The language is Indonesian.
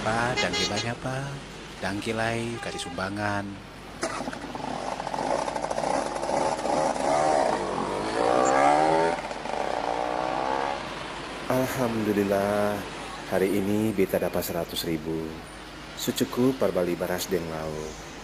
Pak, dangki banyak Pak. Dangki lai, kasih sumbangan. Alhamdulillah, hari ini beta dapat 100.000. Sucukup parbali baras deng lau.